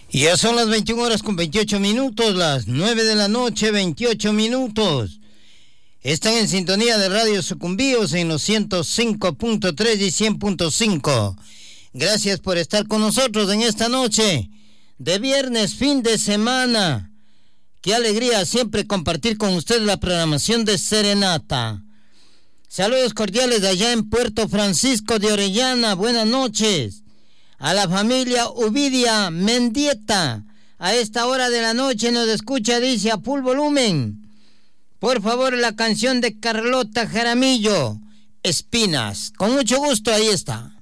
Y ya son las 21 horas con 28 minutos, las 9 de la noche, 28 minutos. Están en sintonía de Radio Sucumbíos en los 105.3 y 100.5. Gracias por estar con nosotros en esta noche de viernes, fin de semana. Qué alegría siempre compartir con ustedes la programación de Serenata. Saludos cordiales de allá en Puerto Francisco de Orellana. Buenas noches. A la familia Uvidia Mendieta, a esta hora de la noche nos escucha, dice, a full volumen. Por favor, la canción de Carlota Jaramillo, Espinas. Con mucho gusto, ahí está.